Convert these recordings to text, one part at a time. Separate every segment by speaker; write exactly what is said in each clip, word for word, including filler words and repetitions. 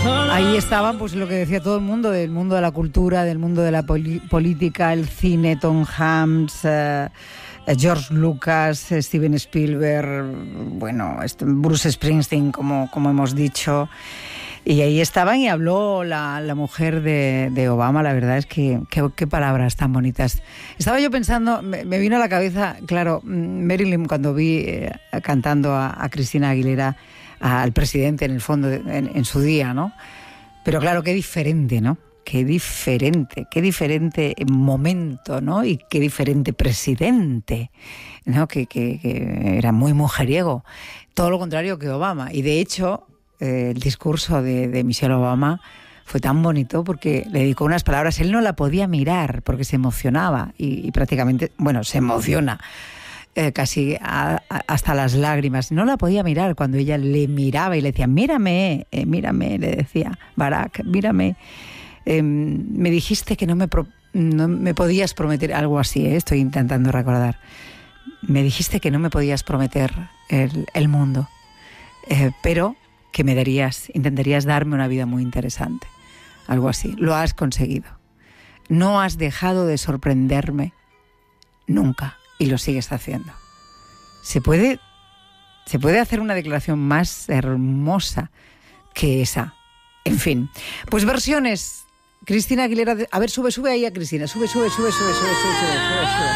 Speaker 1: Ahí estaban, pues lo que decía todo el mundo, del mundo de la cultura, del mundo de la poli- política, el cine, Tom Hanks, eh, George Lucas, Steven Spielberg, bueno, Bruce Springsteen, como, como hemos dicho. Y ahí estaban y habló la, la mujer de, de Obama. La verdad es que qué palabras tan bonitas. Estaba yo pensando, me, me vino a la cabeza, claro, Marilyn, cuando vi eh, cantando a, a Cristina Aguilera, a, al presidente en el fondo, de, en, en su día, ¿no? Pero claro, qué diferente, ¿no? Qué diferente, qué diferente momento, ¿no? Y qué diferente presidente, ¿no? Que, que, que era muy mujeriego. Todo lo contrario que Obama. Y de hecho, eh, el discurso de, de Michelle Obama fue tan bonito porque le dedicó unas palabras. Él no la podía mirar porque se emocionaba y, y prácticamente, bueno, se emociona eh, casi a, a, hasta las lágrimas. No la podía mirar cuando ella le miraba y le decía, mírame, eh, mírame, le decía Barack, mírame. Eh, me dijiste que no me, pro, no me podías prometer algo así, eh, estoy intentando recordar. Me dijiste que no me podías prometer el, el mundo, eh, pero que me darías, intentarías darme una vida muy interesante. Algo así. Lo has conseguido. No has dejado de sorprenderme nunca y lo sigues haciendo. ¿Se puede, se puede hacer una declaración más hermosa que esa? En fin, pues versiones. Cristina Aguilera, de... a ver, sube, sube ahí a Cristina, sube, sube, sube, sube, sube, sube, sube, sube, sube.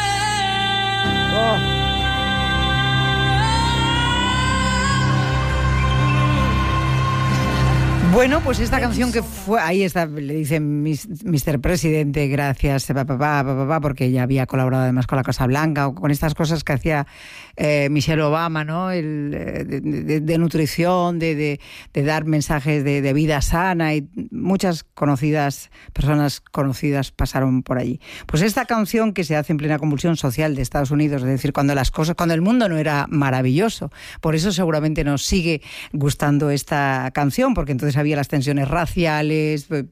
Speaker 1: Oh. Bueno, pues esta canción que fue, ahí está, le dicen mister Presidente, gracias, papá, papá, papá, porque ya había colaborado además con la Casa Blanca o con estas cosas que hacía eh, Michelle Obama, ¿no? El, de, de, de nutrición, de, de, de dar mensajes de, de vida sana, y muchas conocidas, personas conocidas pasaron por allí. Pues esta canción que se hace en plena convulsión social de Estados Unidos, es decir, cuando las cosas, cuando el mundo no era maravilloso, por eso seguramente nos sigue gustando esta canción, porque entonces había las tensiones raciales,